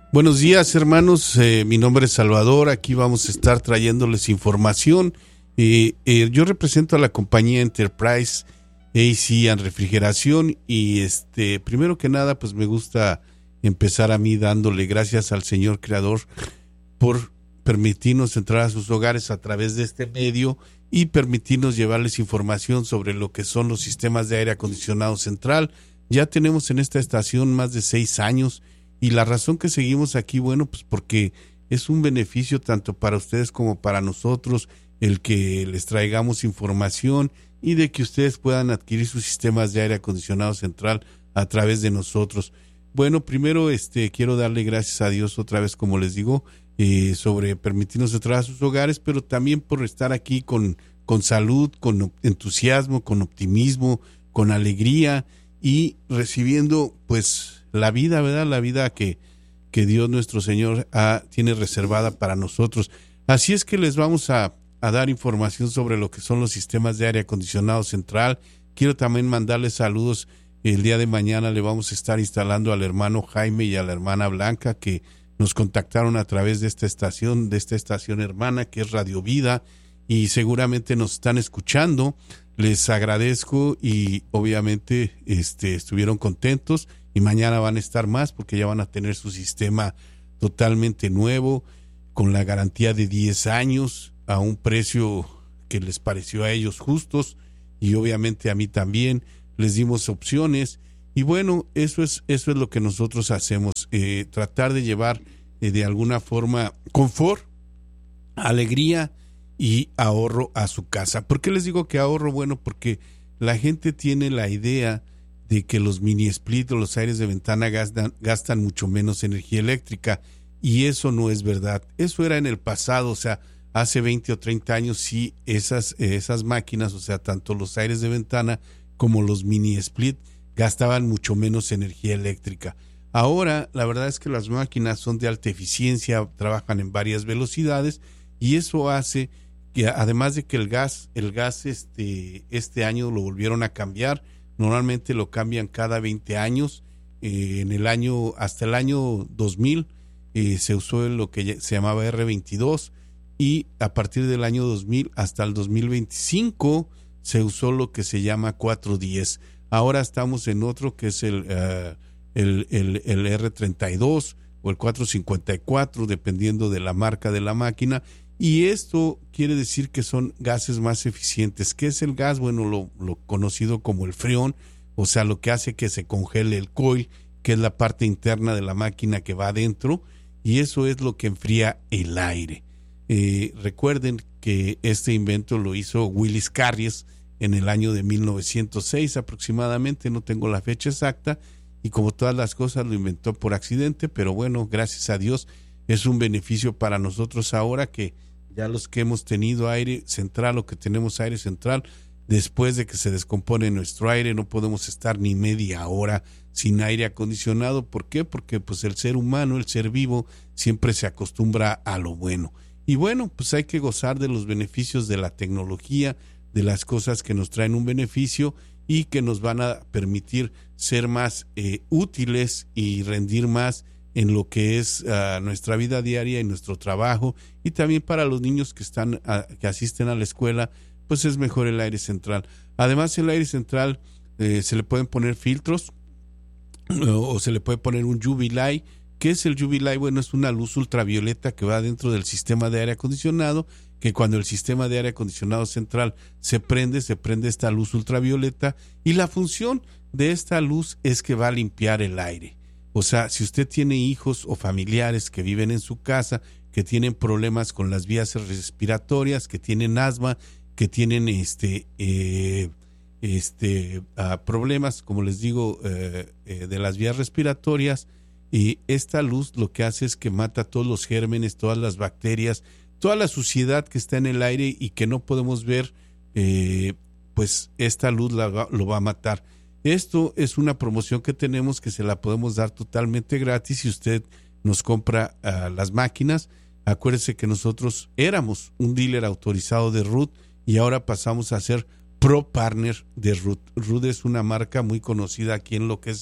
Buenos días, hermanos. Mi nombre es Salvador. Aquí vamos a estar trayéndoles información. Yo represento a la compañía Enterprise AC and Refrigeración y primero que nada, pues me gusta empezar a mí dándole gracias al Señor Creador por permitirnos entrar a sus hogares a través de este medio y permitirnos llevarles información sobre lo que son los sistemas de aire acondicionado central. Ya tenemos en esta estación más de 6 años. Y la razón que seguimos aquí, bueno, pues porque es un beneficio tanto para ustedes como para nosotros el que les traigamos información y de que ustedes puedan adquirir sus sistemas de aire acondicionado central a través de nosotros. Bueno, primero quiero darle gracias a Dios otra vez, como les digo, sobre permitirnos entrar a sus hogares, pero también por estar aquí con salud, con entusiasmo, con optimismo, con alegría y recibiendo pues la vida, ¿verdad? La vida que Dios nuestro Señor tiene reservada para nosotros. Así es que les vamos a dar información sobre lo que son los sistemas de aire acondicionado central. Quiero también mandarles saludos. El día de mañana le vamos a estar instalando al hermano Jaime y a la hermana Blanca, que nos contactaron a través de esta estación hermana, que es Radio Vida, y seguramente nos están escuchando. Les agradezco y obviamente estuvieron contentos. Y mañana van a estar más porque ya van a tener su sistema totalmente nuevo, con la garantía de 10 años, a un precio que les pareció a ellos justos y obviamente a mí también. Les dimos opciones y bueno, eso es lo que nosotros hacemos, tratar de llevar de alguna forma confort, alegría y ahorro a su casa. ¿Por qué les digo que ahorro? Bueno, porque la gente tiene la idea de que los mini split o los aires de ventana gastan mucho menos energía eléctrica, y eso no es verdad. Eso era en el pasado, o sea, hace 20 o 30 años sí, esas máquinas, o sea, tanto los aires de ventana como los mini split gastaban mucho menos energía eléctrica. Ahora, la verdad es que las máquinas son de alta eficiencia, trabajan en varias velocidades, y eso hace que, además de que el gas este año lo volvieron a cambiar. Normalmente lo cambian cada 20 años. Hasta el año 2000 se usó lo que se llamaba R22, y a partir del año 2000 hasta el 2025 se usó lo que se llama 410. Ahora estamos en otro que es el R32 o el 454, dependiendo de la marca de la máquina. Y esto quiere decir que son gases más eficientes. ¿Qué es el gas? Bueno, lo conocido como el freón, o sea, lo que hace que se congele el coil, que es la parte interna de la máquina que va adentro, y eso es lo que enfría el aire. Recuerden que este invento lo hizo Willis Carrier en el año de 1906 aproximadamente, no tengo la fecha exacta, y como todas las cosas lo inventó por accidente, pero bueno, gracias a Dios es un beneficio para nosotros ahora que ya los que hemos tenido aire central o que tenemos aire central, después de que se descompone nuestro aire, no podemos estar ni media hora sin aire acondicionado. ¿Por qué? Porque pues el ser humano, el ser vivo, siempre se acostumbra a lo bueno. Y bueno, pues hay que gozar de los beneficios de la tecnología, de las cosas que nos traen un beneficio y que nos van a permitir ser más útiles y rendir más en lo que es nuestra vida diaria y nuestro trabajo, y también para los niños que asisten a la escuela, pues es mejor el aire central. Además, el aire central se le pueden poner filtros o se le puede poner un UV light. ¿Qué es el UV light? Bueno, es una luz ultravioleta que va dentro del sistema de aire acondicionado, que cuando el sistema de aire acondicionado central se prende esta luz ultravioleta, y la función de esta luz es que va a limpiar el aire. O sea, si usted tiene hijos o familiares que viven en su casa, que tienen problemas con las vías respiratorias, que tienen asma, que tienen problemas, como les digo, de las vías respiratorias, y esta luz lo que hace es que mata todos los gérmenes, todas las bacterias, toda la suciedad que está en el aire y que no podemos ver, pues esta luz lo va a matar. Esto es una promoción que tenemos, que se la podemos dar totalmente gratis si usted nos compra las máquinas. Acuérdese que nosotros éramos un dealer autorizado de Root y ahora pasamos a ser Pro Partner de Root. Root es una marca muy conocida aquí en lo que es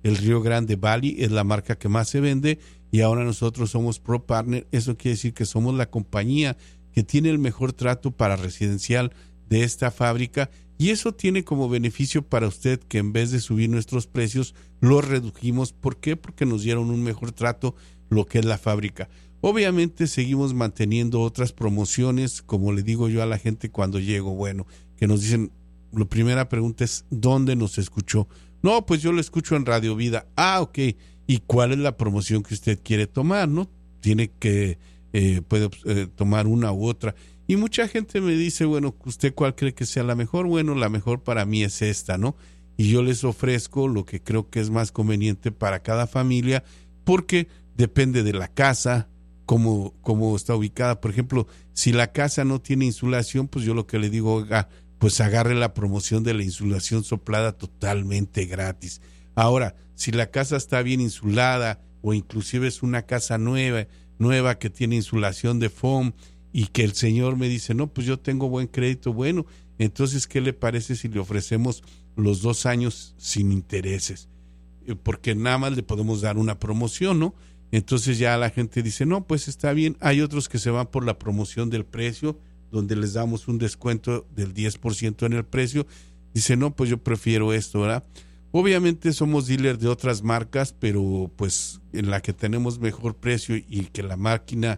el Rio Grande Valley es la marca que más se vende y ahora nosotros somos Pro Partner. Eso quiere decir que somos la compañía que tiene el mejor trato para residencial de esta fábrica, y eso tiene como beneficio para usted que en vez de subir nuestros precios los redujimos. ¿Por qué? Porque nos dieron un mejor trato lo que es la fábrica. Obviamente seguimos manteniendo otras promociones, como le digo yo a la gente cuando llego, bueno, que nos dicen, la primera pregunta es ¿dónde nos escuchó? No, pues yo lo escucho en Radio Vida. Ah, ok. ¿Y cuál es la promoción que usted quiere tomar? ¿No? Tiene que puede tomar una u otra. Y mucha gente me dice, bueno, ¿usted cuál cree que sea la mejor? Bueno, la mejor para mí es esta, ¿no? Y yo les ofrezco lo que creo que es más conveniente para cada familia, porque depende de la casa, cómo está ubicada. Por ejemplo, si la casa no tiene insulación, pues yo lo que le digo, oiga, pues agarre la promoción de la insulación soplada totalmente gratis. Ahora, si la casa está bien insulada o inclusive es una casa nueva que tiene insulación de foam y que el señor me dice, no, pues yo tengo buen crédito, bueno, entonces, ¿qué le parece si le ofrecemos los 2 años sin intereses? Porque nada más le podemos dar una promoción, ¿no? Entonces ya la gente dice, no, pues está bien. Hay otros que se van por la promoción del precio, donde les damos un descuento del 10% en el precio. Dice, no, pues yo prefiero esto, ¿verdad? Obviamente somos dealer de otras marcas, pero pues en la que tenemos mejor precio y que la máquina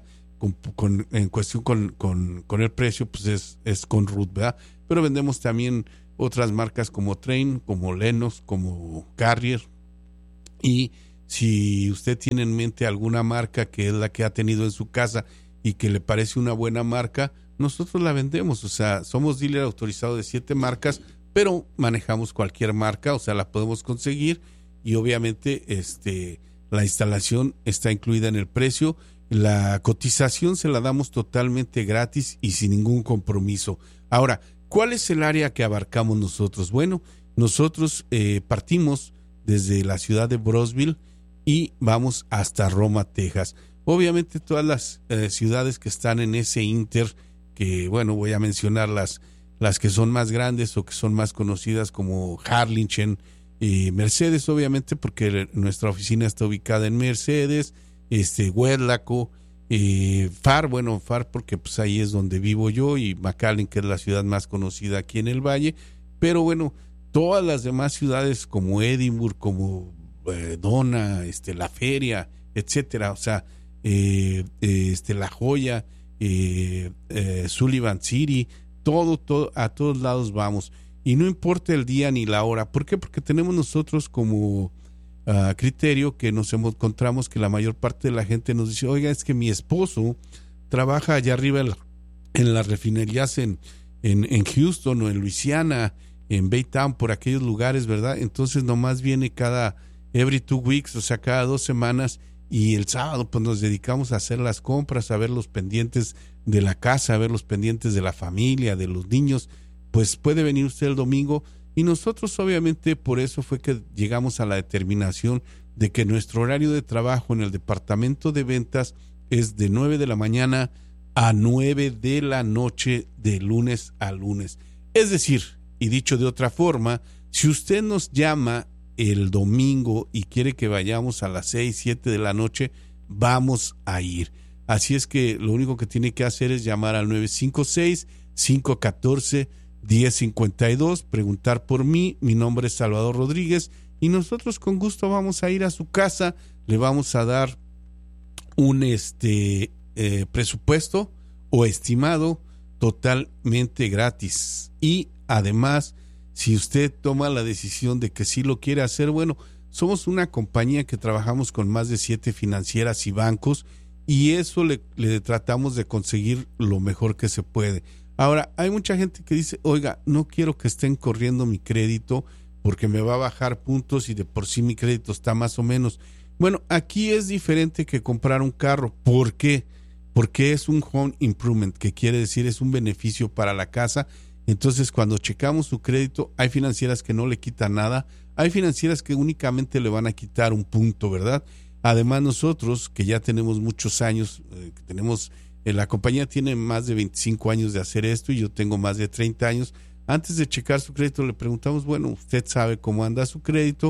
en cuestión con el precio, pues es con Ruth, ¿verdad? Pero vendemos también otras marcas como Trane, como Lennox, como Carrier. Y si usted tiene en mente alguna marca que es la que ha tenido en su casa y que le parece una buena marca, nosotros la vendemos. O sea, somos dealer autorizado de 7 marcas, pero manejamos cualquier marca, o sea, la podemos conseguir, y obviamente la instalación está incluida en el precio. La cotización se la damos totalmente gratis y sin ningún compromiso. Ahora, ¿cuál es el área que abarcamos nosotros? Bueno, nosotros partimos desde la ciudad de Brownsville y vamos hasta Roma, Texas. Obviamente todas las ciudades que están en ese inter, que bueno, voy a mencionar las que son más grandes o que son más conocidas, como Harlingen y Mercedes, obviamente, porque nuestra oficina está ubicada en Mercedes, Huérlaco, Far porque pues ahí es donde vivo yo, y McAllen, que es la ciudad más conocida aquí en el Valle. Pero bueno, todas las demás ciudades como Edinburgh, como Donna, La Feria, etcétera, o sea, La Joya, Sullivan City, todo, a todos lados vamos, y no importa el día ni la hora. ¿Por qué? Porque tenemos nosotros como criterio que nos encontramos que la mayor parte de la gente nos dice, oiga, es que mi esposo trabaja allá arriba en las refinerías en Houston o en Luisiana, en Baytown, por aquellos lugares, ¿verdad? Entonces nomás viene every 2 weeks, o sea, cada 2 semanas, y el sábado pues nos dedicamos a hacer las compras, a ver los pendientes de la casa, a ver los pendientes de la familia, de los niños. Pues puede venir usted el domingo, y nosotros obviamente por eso fue que llegamos a la determinación de que nuestro horario de trabajo en el departamento de ventas es de 9 de la mañana a 9 de la noche, de lunes a lunes. Es decir, y dicho de otra forma, si usted nos llama el domingo y quiere que vayamos a las 6, 7 de la noche, vamos a ir. Así es que lo único que tiene que hacer es llamar al 956-514-1052, preguntar por mí. Mi nombre es Salvador Rodríguez y nosotros con gusto vamos a ir a su casa, le vamos a dar un presupuesto o estimado totalmente gratis. Y además, si usted toma la decisión de que sí lo quiere hacer, bueno, somos una compañía que trabajamos con más de 7 financieras y bancos, y eso le tratamos de conseguir lo mejor que se puede. Ahora, hay mucha gente que dice, oiga, no quiero que estén corriendo mi crédito porque me va a bajar puntos y de por sí mi crédito está más o menos. Bueno, aquí es diferente que comprar un carro. ¿Por qué? Porque es un home improvement, que quiere decir es un beneficio para la casa. Entonces, cuando checamos su crédito, hay financieras que no le quitan nada, hay financieras que únicamente le van a quitar un punto, ¿verdad? Además, nosotros, que ya tenemos muchos años, la compañía tiene más de 25 años de hacer esto y yo tengo más de 30 años. Antes de checar su crédito le preguntamos, bueno, usted sabe cómo anda su crédito,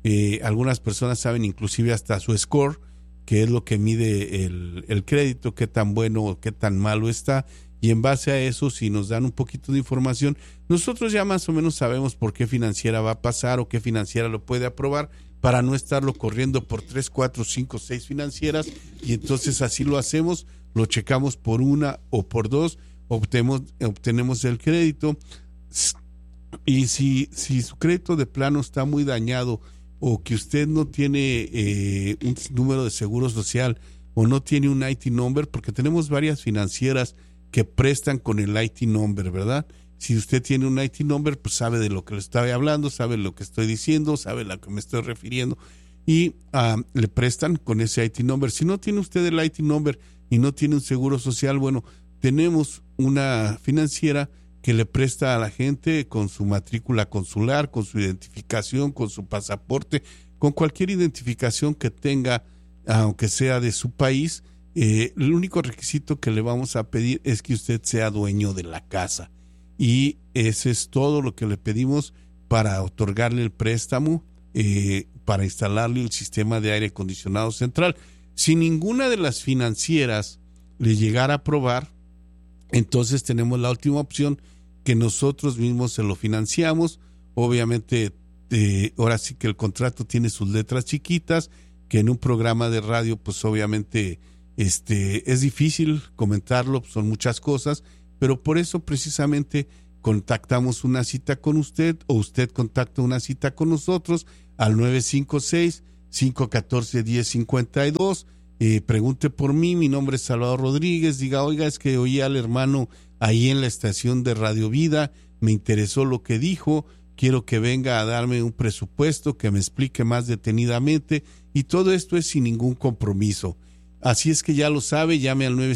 Algunas personas saben inclusive hasta su score, que es lo que mide el crédito, qué tan bueno o qué tan malo está, y en base a eso, si nos dan un poquito de información, nosotros ya más o menos sabemos por qué financiera va a pasar o qué financiera lo puede aprobar, para no estarlo corriendo por 3, 4, 5, 6 financieras, y entonces así lo hacemos, lo checamos por una o por dos, obtenemos el crédito, y si su crédito de plano está muy dañado, o que usted no tiene un número de seguro social, o no tiene un IT number, porque tenemos varias financieras que prestan con el IT number, ¿verdad? Si usted tiene un IT number, pues sabe de lo que le estoy hablando, sabe lo que estoy diciendo, sabe a lo que me estoy refiriendo, y le prestan con ese IT number. Si no tiene usted el IT number y no tiene un seguro social, bueno, tenemos una financiera que le presta a la gente con su matrícula consular, con su identificación, con su pasaporte, con cualquier identificación que tenga, aunque sea de su país. El único requisito que le vamos a pedir es que usted sea dueño de la casa, y ese es todo lo que le pedimos para otorgarle el préstamo, para instalarle el sistema de aire acondicionado central. Si ninguna de las financieras le llegara a aprobar, entonces tenemos la última opción, que nosotros mismos se lo financiamos. Obviamente, ahora sí que el contrato tiene sus letras chiquitas, que en un programa de radio, pues obviamente es difícil comentarlo, son muchas cosas, pero por eso precisamente contactamos una cita con usted, o usted contacta una cita con nosotros al 956-514-1052. Pregunte por mí, mi nombre es Salvador Rodríguez, diga, oiga, es que oí al hermano ahí en la estación de Radio Vida, me interesó lo que dijo, quiero que venga a darme un presupuesto, que me explique más detenidamente, y todo esto es sin ningún compromiso. Así es que ya lo sabe, llame al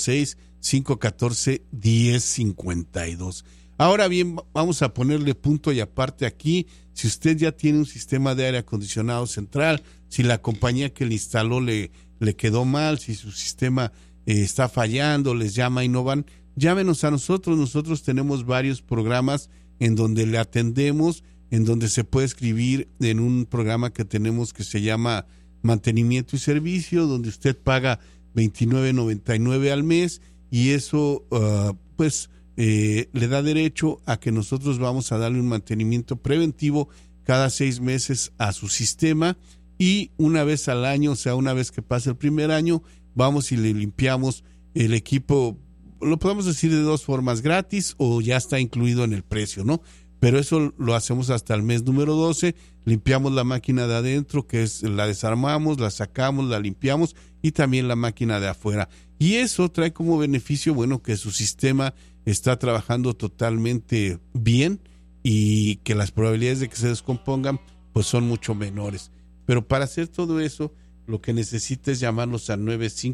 956-514-1052. Ahora bien, vamos a ponerle punto y aparte aquí. Si usted ya tiene un sistema de aire acondicionado central, si la compañía que le instaló le quedó mal, si su sistema está fallando, les llama y no van, llámenos a nosotros. Nosotros tenemos varios programas en donde le atendemos, en donde se puede escribir en un programa que tenemos que se llama Mantenimiento y Servicio, donde usted paga $29.99 al mes, y eso le da derecho a que nosotros vamos a darle un mantenimiento preventivo cada 6 meses a su sistema, y una vez al año, o sea, una vez que pase el primer año, vamos y le limpiamos el equipo. Lo podemos decir de dos formas: gratis o ya está incluido en el precio, ¿no? Pero eso lo hacemos hasta el mes número 12, limpiamos la máquina de adentro, que es la desarmamos, la sacamos, la limpiamos, y también la máquina de afuera. Y eso trae como beneficio, bueno, que su sistema está trabajando totalmente bien, y que las probabilidades de que se descompongan pues son mucho menores. Pero para hacer todo eso, lo que necesita es llamarnos al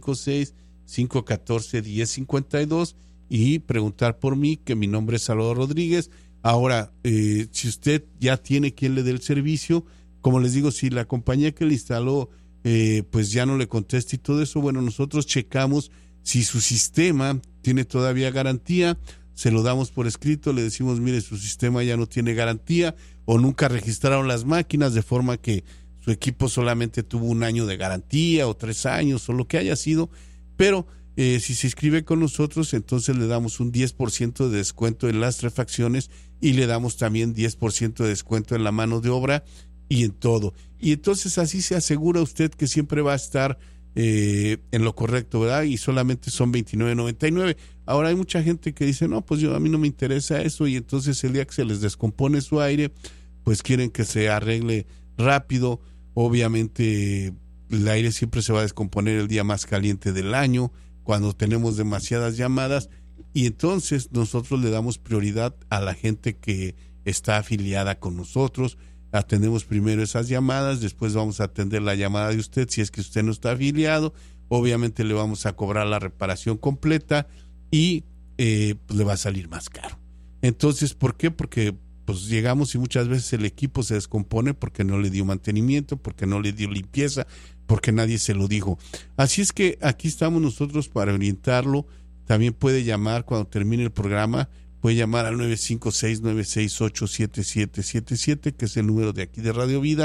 956-514-1052 y preguntar por mí, que mi nombre es Salvador Rodríguez. Ahora, si usted ya tiene quien le dé el servicio, como les digo, si la compañía que le instaló pues ya no le contesta y todo eso, bueno, nosotros checamos si su sistema tiene todavía garantía, se lo damos por escrito, le decimos, mire, su sistema ya no tiene garantía, o nunca registraron las máquinas, de forma que su equipo solamente tuvo 1 año de garantía o 3 años o lo que haya sido, pero si se inscribe con nosotros, entonces le damos un 10% de descuento en las refacciones, y le damos también 10% de descuento en la mano de obra y en todo. Y entonces así se asegura usted que siempre va a estar en lo correcto, ¿verdad? Y solamente son $29.99. Ahora hay mucha gente que dice, no, pues a mí no me interesa eso, y entonces el día que se les descompone su aire, pues quieren que se arregle rápido. Obviamente el aire siempre se va a descomponer el día más caliente del año, cuando tenemos demasiadas llamadas, y entonces nosotros le damos prioridad a la gente que está afiliada con nosotros. Atendemos primero esas llamadas, después vamos a atender la llamada de usted. Si es que usted no está afiliado, obviamente le vamos a cobrar la reparación completa, y pues le va a salir más caro. Entonces, ¿por qué? Porque pues llegamos y muchas veces el equipo se descompone porque no le dio mantenimiento, porque no le dio limpieza, porque nadie se lo dijo. Así es que aquí estamos nosotros para orientarlo. También puede llamar cuando termine el programa, puede llamar al 956-968-7777, que es el número de aquí de Radio Vida,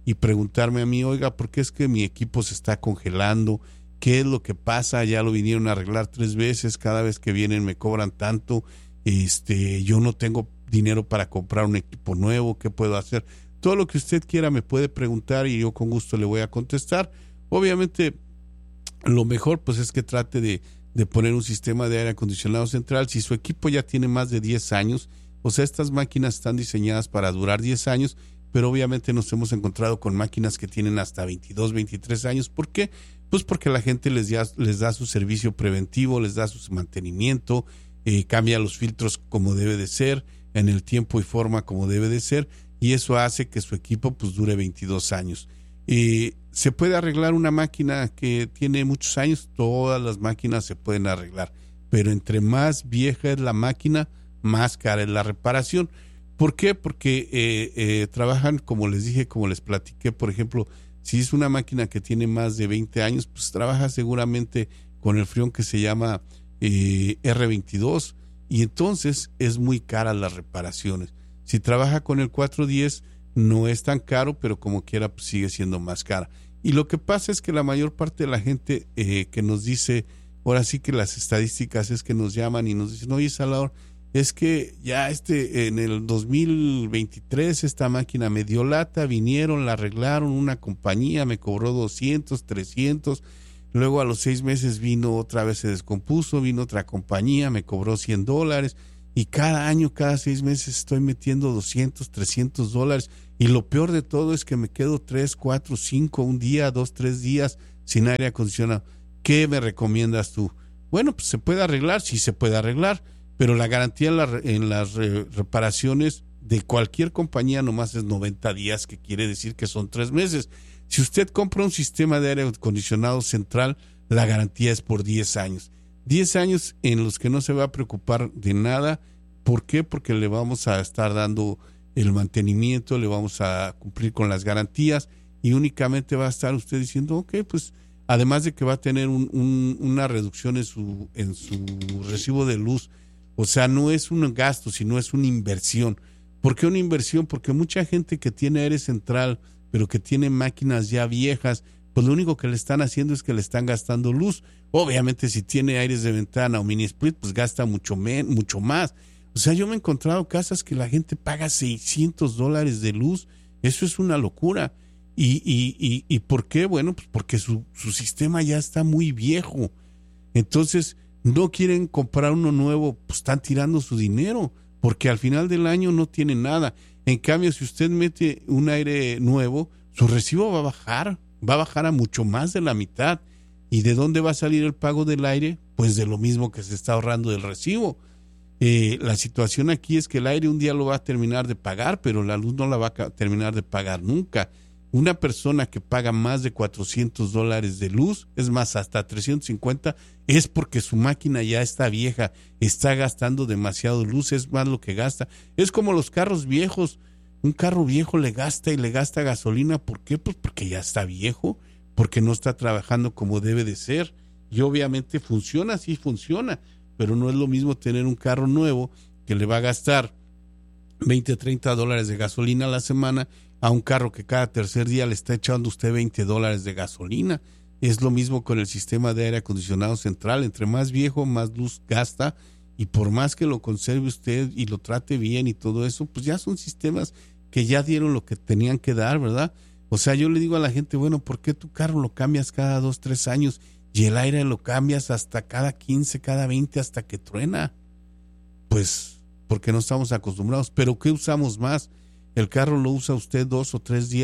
y preguntarme a mí, oiga, ¿por qué es que mi equipo se está congelando? ¿Qué es lo que pasa? Ya lo vinieron a arreglar 3 veces, cada vez que vienen me cobran tanto, yo no tengo dinero para comprar un equipo nuevo, ¿qué puedo hacer? Todo lo que usted quiera me puede preguntar y yo con gusto le voy a contestar. Obviamente, lo mejor pues es que trate de poner un sistema de aire acondicionado central. Si su equipo ya tiene más de 10 años, o sea, estas máquinas están diseñadas para durar 10 años, pero obviamente nos hemos encontrado con máquinas que tienen hasta 22, 23 años. ¿Por qué? Pues porque la gente les da su servicio preventivo, les da su mantenimiento, cambia los filtros como debe de ser, en el tiempo y forma como debe de ser, y eso hace que su equipo pues dure 22 años. ¿Se puede arreglar una máquina que tiene muchos años? Todas las máquinas se pueden arreglar, pero entre más vieja es la máquina, más cara es la reparación. ¿Por qué? Porque trabajan, como les dije, como les platiqué, por ejemplo, si es una máquina que tiene más de 20 años, pues trabaja seguramente con el freón que se llama R22, y entonces es muy cara las reparaciones. Si trabaja con el 410, no es tan caro, pero como quiera pues sigue siendo más cara. Y lo que pasa es que la mayor parte de la gente que nos dice, ahora sí que las estadísticas es que nos llaman y nos dicen, oye, Salvador, es que ya en el 2023 esta máquina me dio lata, vinieron, la arreglaron, una compañía me cobró 200, 300, luego a los 6 meses vino otra vez, se descompuso, vino otra compañía, me cobró $100, y cada año, cada 6 meses estoy metiendo 200, 300 dólares, y lo peor de todo es que me quedo 3, 4, 5, un día, 2, 3 días sin aire acondicionado. ¿Qué me recomiendas tú? Bueno, pues se puede arreglar, sí se puede arreglar, pero la garantía en las reparaciones de cualquier compañía nomás es 90 días, que quiere decir que son 3 meses. Si usted compra un sistema de aire acondicionado central, la garantía es por 10 años. 10 años en los que no se va a preocupar de nada. ¿Por qué? Porque le vamos a estar dando el mantenimiento, le vamos a cumplir con las garantías, y únicamente va a estar usted diciendo, ok, pues además de que va a tener una reducción en su recibo de luz. O sea, no es un gasto, sino es una inversión. ¿Por qué una inversión? Porque mucha gente que tiene aire central, pero que tiene máquinas ya viejas, pues lo único que le están haciendo es que le están gastando luz. Obviamente, si tiene aires de ventana o mini split, pues gasta mucho más. O sea, yo me he encontrado casas que la gente paga $600 de luz. Eso es una locura. ¿Y por qué? Bueno, pues porque su sistema ya está muy viejo. Entonces, no quieren comprar uno nuevo, pues están tirando su dinero, porque al final del año no tienen nada. En cambio, si usted mete un aire nuevo, su recibo va a bajar a mucho más de la mitad. ¿Y de dónde va a salir el pago del aire? Pues de lo mismo que se está ahorrando del recibo. La situación aquí es que el aire un día lo va a terminar de pagar, pero la luz no la va a terminar de pagar nunca. Una persona que paga más de $400 de luz, es más, hasta 350, es porque su máquina ya está vieja, está gastando demasiado luz, es más lo que gasta. Es como los carros viejos. Un carro viejo le gasta gasolina. ¿Por qué? Pues porque ya está viejo, porque no está trabajando como debe de ser. Y obviamente funciona, sí funciona, pero no es lo mismo tener un carro nuevo que le va a gastar $20, $30 de gasolina a la semana, a un carro que cada tercer día le está echando usted $20 de gasolina. Es lo mismo con el sistema de aire acondicionado central. Entre más viejo, más luz gasta, y por más que lo conserve usted y lo trate bien y todo eso, pues ya son sistemas que ya dieron lo que tenían que dar, ¿verdad? O sea, yo le digo a la gente, bueno, ¿por qué tu carro lo cambias cada 2, 3 años y el aire lo cambias hasta cada 15, cada 20, hasta que truena? Pues porque no estamos acostumbrados. ¿Pero qué usamos más? El carro lo usa usted 2 o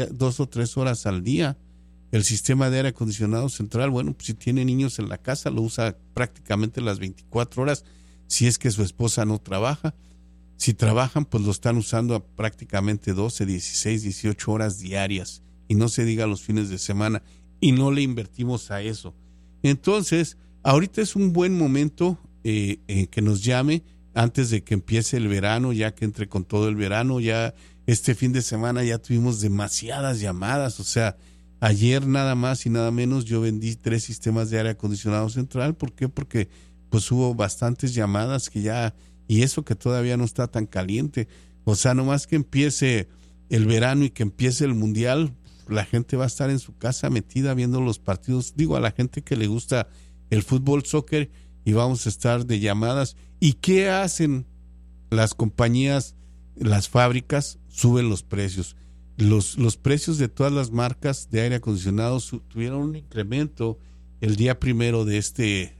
3 horas al día. El sistema de aire acondicionado central, bueno, pues si tiene niños en la casa, lo usa prácticamente las 24 horas, si es que su esposa no trabaja. Si trabajan, pues lo están usando prácticamente 12, 16, 18 horas diarias, y no se diga los fines de semana, y no le invertimos a eso. Entonces, ahorita es un buen momento que nos llame antes de que empiece el verano, ya que entre con todo el verano. Ya este fin de semana ya tuvimos demasiadas llamadas. O sea, ayer nada más y nada menos yo vendí 3 sistemas de aire acondicionado central. ¿Por qué? Porque pues hubo bastantes llamadas que ya, y eso que todavía no está tan caliente. O sea, nomás que empiece el verano y que empiece el mundial, la gente va a estar en su casa metida viendo los partidos, digo, a la gente que le gusta el fútbol, soccer, y vamos a estar de llamadas. ¿Y qué hacen las compañías, las fábricas? Suben los precios. Los precios de todas las marcas de aire acondicionado tuvieron un incremento el día primero de este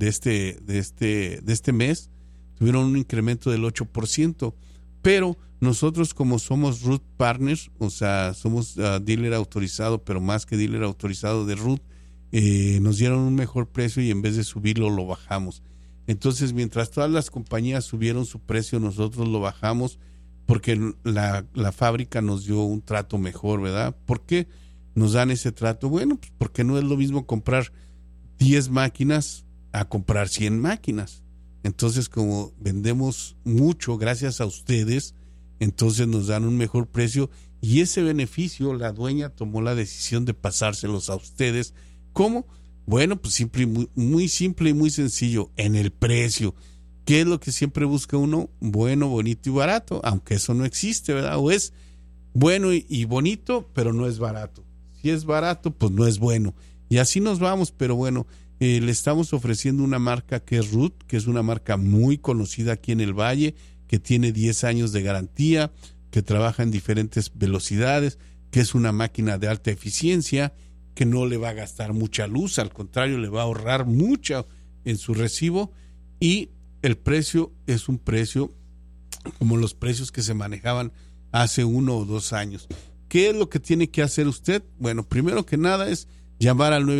mes, tuvieron un incremento del 8%, pero nosotros, como somos Root Partners, o sea, somos dealer autorizado, pero más que dealer autorizado de Root, nos dieron un mejor precio y en vez de subirlo lo bajamos. Entonces, mientras todas las compañías subieron su precio, nosotros lo bajamos porque la fábrica nos dio un trato mejor, ¿verdad? ¿Por qué nos dan ese trato? Bueno, pues porque no es lo mismo comprar 10 máquinas a comprar 100 máquinas. Entonces, como vendemos mucho gracias a ustedes, entonces nos dan un mejor precio, y ese beneficio la dueña tomó la decisión de pasárselos a ustedes. ¿Cómo? Bueno, pues simple, muy simple y muy sencillo, en el precio. ¿Qué es lo que siempre busca uno? Bueno, bonito y barato, aunque eso no existe, ¿verdad? O es bueno y bonito, pero no es barato. Si es barato, pues no es bueno. Y así nos vamos, pero bueno, le estamos ofreciendo una marca que es Root, que es una marca muy conocida aquí en el Valle, que tiene 10 años de garantía, que trabaja en diferentes velocidades, que es una máquina de alta eficiencia, que no le va a gastar mucha luz, al contrario, le va a ahorrar mucho en su recibo, y el precio es un precio como los precios que se manejaban hace 1 o 2 años. ¿Qué es lo que tiene que hacer usted? Bueno, primero que nada es llamar al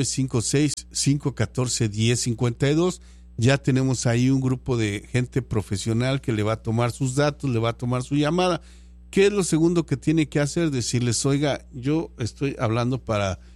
956-514-1052. Ya tenemos ahí un grupo de gente profesional que le va a tomar sus datos, le va a tomar su llamada. ¿Qué es lo segundo que tiene que hacer? Decirles, oiga, yo estoy hablando para